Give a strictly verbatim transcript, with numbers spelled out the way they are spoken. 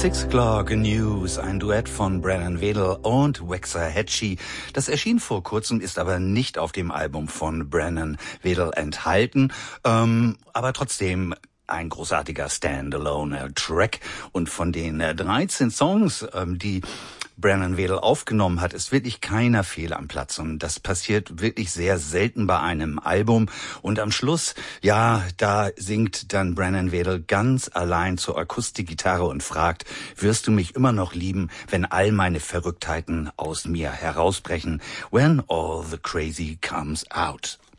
Six O'Clock News, ein Duett von Brennan Wedel und Waxahachie. Das erschien vor kurzem, ist aber nicht auf dem Album von Brennan Wedel enthalten, ähm, aber trotzdem ein großartiger Standalone-Track. Und von den dreizehn Songs, ähm, die Brennan Wedel aufgenommen hat, ist wirklich keiner fehl am Platz. Und das passiert wirklich sehr selten bei einem Album. Und am Schluss, ja, da singt dann Brennan Wedel ganz allein zur Akustikgitarre und fragt, wirst du mich immer noch lieben, wenn all meine Verrücktheiten aus mir herausbrechen? When all the crazy comes out.